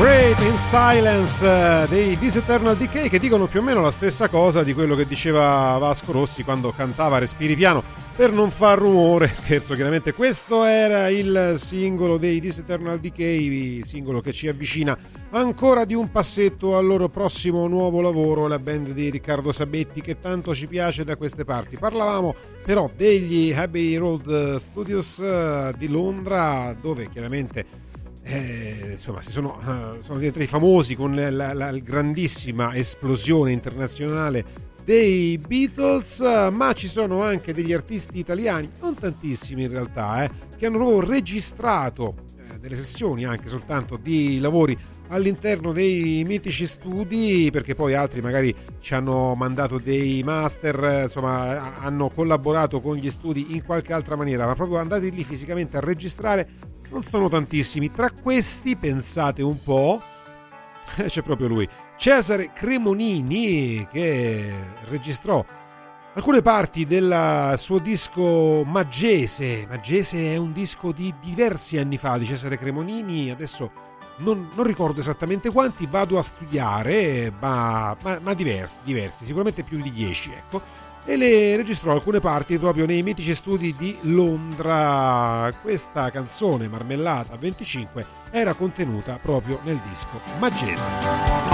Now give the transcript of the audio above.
Great in Silence dei This Eternal Decay, che dicono più o meno la stessa cosa di quello che diceva Vasco Rossi quando cantava Respiri piano per non far rumore. Scherzo, chiaramente. Questo era il singolo dei This Eternal Decay, singolo che ci avvicina ancora di un passetto al loro prossimo nuovo lavoro, la band di Riccardo Sabetti, che tanto ci piace da queste parti. Parlavamo però degli Abbey Road Studios di Londra, dove chiaramente insomma sono diventati famosi con la grandissima esplosione internazionale dei Beatles, ma ci sono anche degli artisti italiani, non tantissimi in realtà, che hanno proprio registrato delle sessioni anche soltanto di lavori all'interno dei mitici studi, perché poi altri magari ci hanno mandato dei master, insomma hanno collaborato con gli studi in qualche altra maniera, ma proprio andati lì fisicamente a registrare non sono tantissimi. Tra questi, pensate un po', c'è proprio lui, Cesare Cremonini, che registrò alcune parti del suo disco Maggese. Maggese è un disco di diversi anni fa di Cesare Cremonini, adesso non ricordo esattamente quanti, vado a studiare, ma diversi, sicuramente più di 10, ecco. E le registrò alcune parti proprio nei mitici studi di Londra. Questa canzone, Marmellata 25, era contenuta proprio nel disco Maggese.